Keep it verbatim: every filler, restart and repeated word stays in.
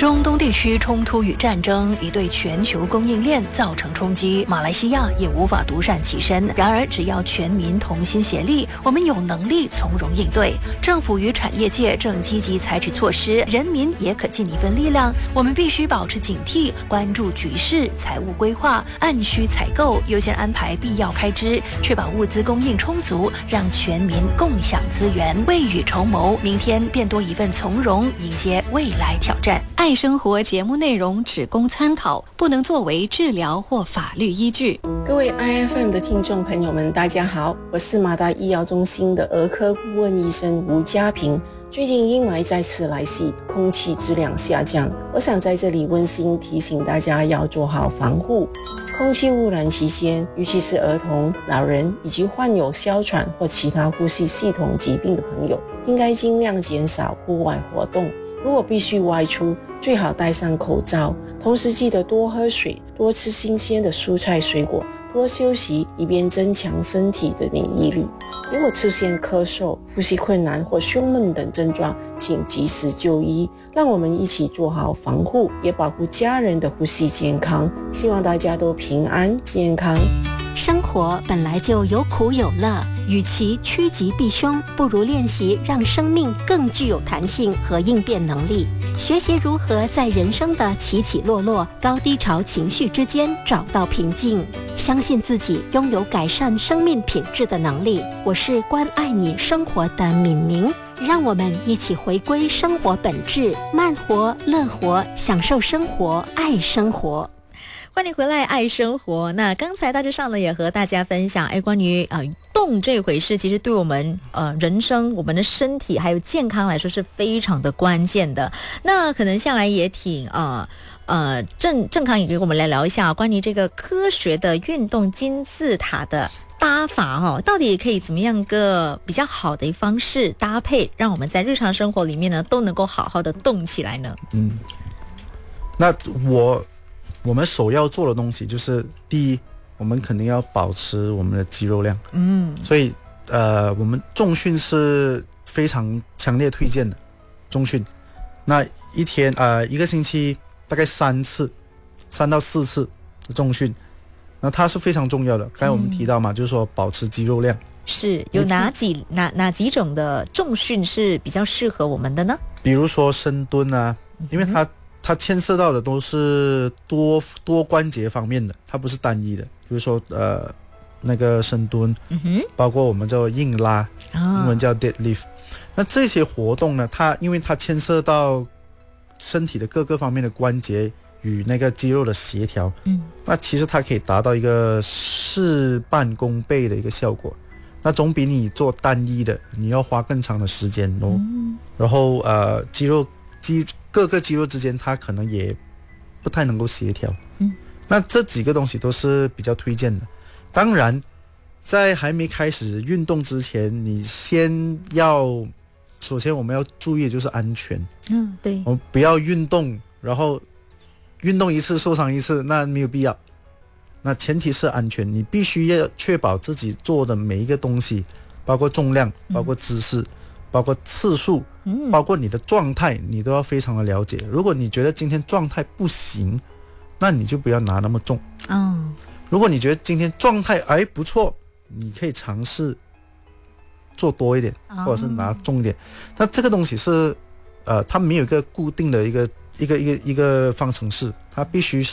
中东地区冲突与战争已对全球供应链造成冲击，马来西亚也无法独善其身。然而，只要全民同心协力，我们有能力从容应对。政府与产业界正积极采取措施，人民也可尽一份力量。我们必须保持警惕，关注局势，财务规划，按需采购，优先安排必要开支，确保物资供应充足，让全民共享资源，未雨绸缪，明天便多一份从容，迎接未来挑战。 爱生活节目内容只供参考，不能作为治疗或法律依据。 各位 I F M 的听众朋友们，大家好，我是马大医药中心的儿科顾问医生吴家平。最近阴霾再次来袭，空气质量下降，我想在这里温馨提醒大家要做好防护。空气污染期间，尤其是儿童、老人以及患有哮喘或其他呼吸系统疾病的朋友，应该尽量减少户外活动。如果必须外出，最好戴上口罩，同时记得多喝水，多吃新鲜的蔬菜水果，多休息，以便增强身体的免疫力。如果出现咳嗽、呼吸困难或胸闷等症状，请及时就医。让我们一起做好防护，也保护家人的呼吸健康。希望大家都平安健康。 生活本来就有苦有乐，与其趋吉避凶，不如练习让生命更具有弹性和应变能力，学习如何在人生的起起落落、高低潮情绪之间找到平静，相信自己拥有改善生命品质的能力。我是关爱你生活的敏明，让我们一起回归生活本质，慢活、乐活，享受生活，爱生活。 欢迎回来爱生活。那刚才大致上呢也和大家分享，哎，关于呃动这回事，其实对我们呃人生、我们的身体还有健康来说是非常的关键的。那可能下来也挺呃呃郑郑康也给我们来聊一下关于这个科学的运动金字塔的搭法哦，到底可以怎么样个比较好的方式搭配，让我们在日常生活里面呢都能够好好的动起来呢？ 嗯，那我。我们首要做的东西就是，第一，我们肯定要保持我们的肌肉量。嗯，所以呃，我们重训是非常强烈推荐的。重训，那一天呃一个星期大概三次，三到四次的重训，那它是非常重要的。刚才我们提到嘛，嗯、就是说保持肌肉量。 是有哪几哪哪几种的重训是比较适合我们的呢？ 比如说深蹲啊，因为它。它牵涉到的都是多多关节方面的，它不是单一的。比如说呃那个深蹲，嗯哼，包括我们叫硬拉，哦、英文叫 deadlift。那这些活动呢，它因为它牵涉到身体的各个方面的关节与那个肌肉的协调，嗯，那其实它可以达到一个事半功倍的一个效果。那总比你做单一的，你要花更长的时间哦。嗯、然后呃肌肉肌各个肌肉之间它可能也不太能够协调，嗯，那这几个东西都是比较推荐的。当然在还没开始运动之前，你先要首先我们要注意的就是安全。 嗯，对， 我们不要运动然后运动一次受伤一次，那没有必要。那前提是安全，你必须要确保自己做的每一个东西，包括重量，包括姿势，嗯、包括次数，嗯、包括你的状态，你都要非常的了解。如果你觉得今天状态不行，那你就不要拿那么重。哦，如果你觉得今天状态哎不错，你可以尝试做多一点，或者是拿重一点。那这个东西是呃，它没有一个固定的一个一个一个一个方程式，它必须